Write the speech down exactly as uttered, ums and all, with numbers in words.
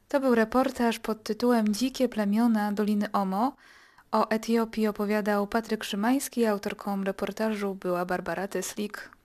To był reportaż pod tytułem Dzikie plemiona Doliny Omo. O Etiopii opowiadał Patryk Szymański, autorką reportażu była Barbara Tyslik.